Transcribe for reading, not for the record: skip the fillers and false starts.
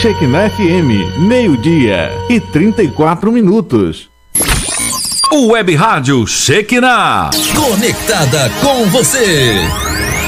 Shekinah FM, meio-dia e 34 minutos. O Web Rádio Shekinah. Conectada com você.